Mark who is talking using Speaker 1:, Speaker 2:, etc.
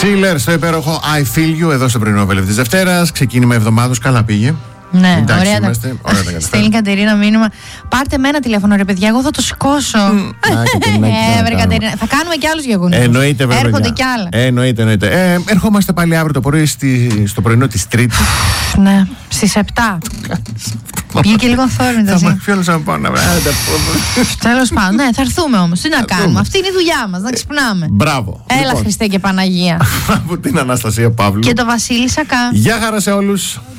Speaker 1: Σίλερ στο υπέροχο I Feel You εδώ στο πρωινό Βέλευ της Δευτέρας. Ξεκίνημα εβδομάδος, καλά πήγε.
Speaker 2: Ναι,
Speaker 1: εντάξει,
Speaker 2: ωραία. Στέλνει η Κατερίνα μήνυμα. Πάρτε με ένα τηλέφωνο, ρε παιδιά, εγώ θα το σηκώσω. Κατερίνα. Θα κάνουμε κι άλλους γεγονότες.
Speaker 1: Εννοείται, βέβαια.
Speaker 2: Έρχονται κι άλλα.
Speaker 1: Εννοείται. Ερχόμαστε πάλι αύριο το πρωί στο πρωινό της Τρίτης.
Speaker 2: Ναι, στις 7. Πήγε και λίγο θόρυβο.
Speaker 1: Θα μαχιόλωσα να πάω να βρω.
Speaker 2: Τέλος πάντων, ναι, θα έρθουμε όμως. Τι να κάνουμε, αυτή είναι η δουλειά μας, να ξυπνάμε.
Speaker 1: Μπράβο.
Speaker 2: Έλα, Χριστέ και Παναγία.
Speaker 1: Από την Αναστασία Παύλου
Speaker 2: Και το Βασίλη Σακά.
Speaker 1: Γεια χαρά σε όλους.